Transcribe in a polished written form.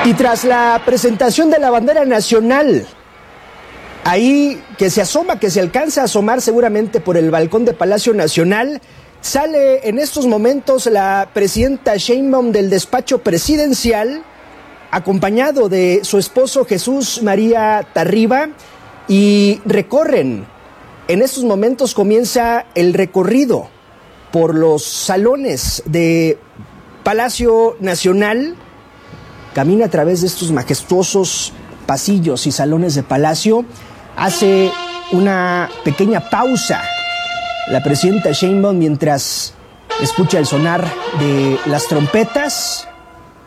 Y tras la presentación de la bandera nacional, ahí que se asoma, que se alcanza a asomar seguramente por el balcón de Palacio Nacional, sale en estos momentos la presidenta Sheinbaum del despacho presidencial, acompañado de su esposo Jesús María Tarriba, y recorren. En estos momentos comienza el recorrido por los salones de Palacio Nacional. Camina a través de estos majestuosos pasillos y salones de Palacio. Hace una pequeña pausa la presidenta Sheinbaum mientras escucha el sonar de las trompetas.